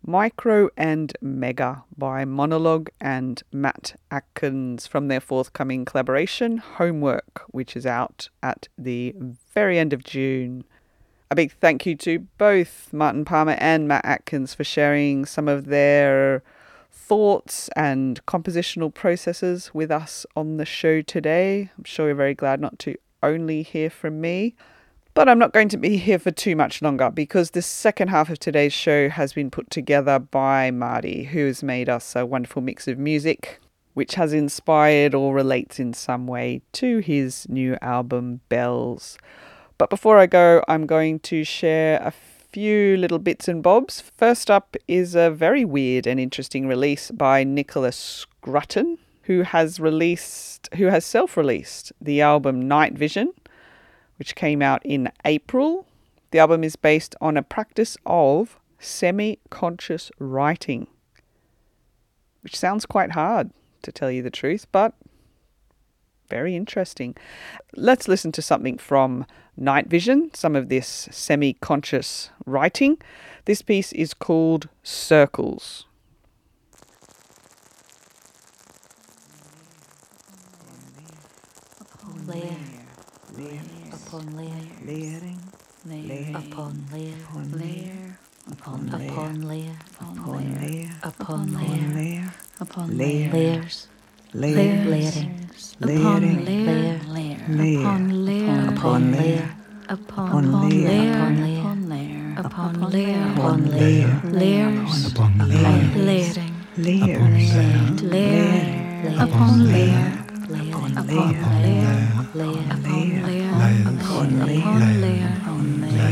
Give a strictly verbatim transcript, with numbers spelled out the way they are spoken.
Micro and Mega by Monologue and Matt Atkins from their forthcoming collaboration, Homework, which is out at the very end of June. A big thank you to both Martin Palmer and Matt Atkins for sharing some of their thoughts and compositional processes with us on the show today. I'm sure you're very glad not to only hear from me. But I'm not going to be here for too much longer because the second half of today's show has been put together by Marty, who has made us a wonderful mix of music, which has inspired or relates in some way to his new album, Bells. But before I go, I'm going to share a few little bits and bobs. First up is a very weird and interesting release by Nicholas Scrutton, who has released, who has self-released the album Night Vision, which came out in April. The album is based on a practice of semi-conscious writing, which sounds quite hard, to tell you the truth, but very interesting. Let's listen to something from Night Vision, some of this semi-conscious writing. This piece is called Circles. Layer. Layer. Upon layer, layering, layer upon layer, layer upon upon layer, upon layer, upon layer, upon layer, layers, layer, layers, upon layer, layer, upon layer, upon layer, upon layer, upon layer, upon layer, upon layer, layers, upon layer, layering, layers, layer, upon layer. Layer upon layer, layer upon layer, upon layer, upon layer, upon layer.